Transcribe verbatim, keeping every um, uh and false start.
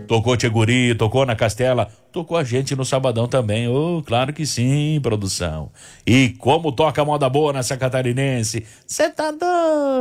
Tocou Tcheguri, tocou na Castela, tocou a gente no Sabadão também. Oh, claro que sim, produção. E como toca moda boa nessa catarinense. Cê tá doido?